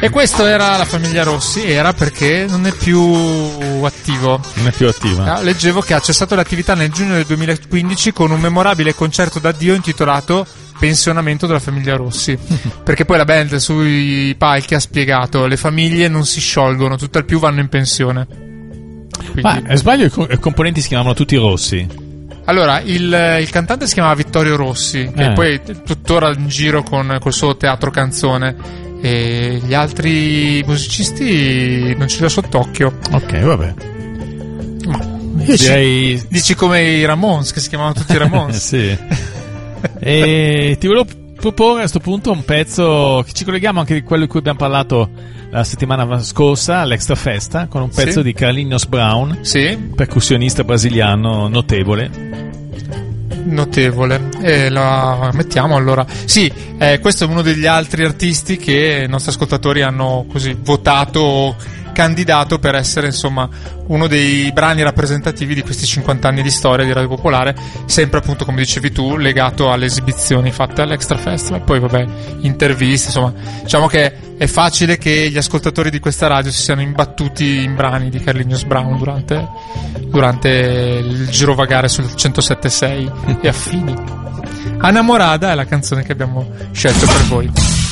E questo era la famiglia Rossi, era perché non è più attivo. Non è più attiva. Leggevo che ha cessato l'attività nel giugno del 2015 con un memorabile concerto d'addio intitolato Pensionamento della famiglia Rossi. Perché poi la band sui palchi ha spiegato: le famiglie non si sciolgono, tutt'al più vanno in pensione. Quindi... Ma sbaglio, i componenti si chiamavano tutti Rossi. Allora, il cantante si chiamava Vittorio Rossi, che poi è tuttora in giro col suo teatro canzone. E gli altri musicisti non ce li ho sott'occhio. Ok, vabbè. Dici come i Ramones, che si chiamavano tutti Ramones. Sì. E ti volevo proporre a questo punto un pezzo che ci colleghiamo anche di quello di cui abbiamo parlato la settimana scorsa, l'Extra Festa, con un pezzo di Carlinhos Brown, percussionista brasiliano notevole. La mettiamo allora. Sì, questo è uno degli altri artisti che i nostri ascoltatori hanno così votato o candidato per essere, insomma, uno dei brani rappresentativi di questi 50 anni di storia di Radio Popolare, sempre appunto, come dicevi tu, legato alle esibizioni fatte all'Extra Festival. Poi vabbè, interviste, insomma, diciamo che è facile che gli ascoltatori di questa radio si siano imbattuti in brani di Carlinhos Brown durante il girovagare sul 107.6 e affini. Anamorada è la canzone che abbiamo scelto per voi.